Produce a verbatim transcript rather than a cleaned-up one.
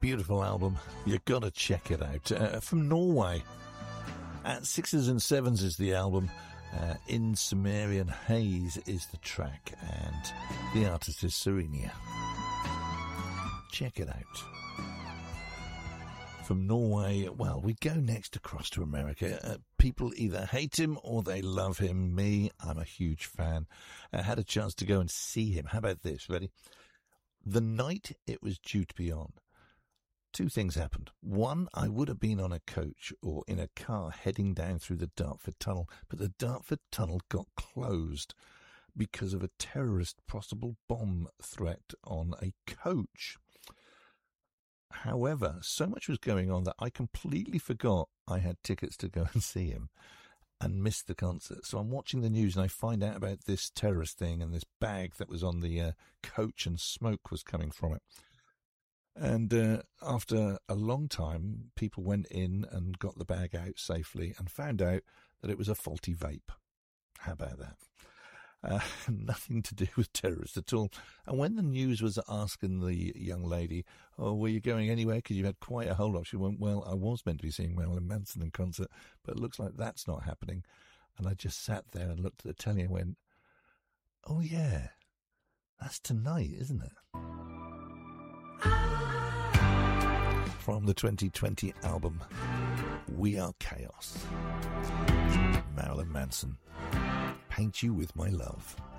beautiful album. You've got to check it out. Uh, from Norway. At Sixes and Sevens is the album. Uh, In Sumerian Haze is the track. And the artist is Serenia. Check it out. From Norway, well, we go next across to America. Uh, people either hate him or they love him. Me, I'm a huge fan. I had a chance to go and see him. How about this? Ready? The night it was due to be on, two things happened. One, I would have been on a coach or in a car heading down through the Dartford Tunnel, but the Dartford Tunnel got closed because of a terrorist possible bomb threat on a coach. However, so much was going on that I completely forgot I had tickets to go and see him and missed the concert. So I'm watching the news and I find out about this terrorist thing and this bag that was on the uh, coach and smoke was coming from it. And uh, after a long time, people went in and got the bag out safely and found out that it was a faulty vape. How about that? Uh, nothing to do with terrorists at all. And when the news was asking the young lady, oh, were you going anywhere because you had quite a hold up? She went, well, I was meant to be seeing Marilyn Manson in concert, but it looks like that's not happening. And I just sat there and looked at the telly and went, oh, yeah, that's tonight, isn't it? From the twenty twenty album, We Are Chaos. Marilyn Manson. Paint You With My Love.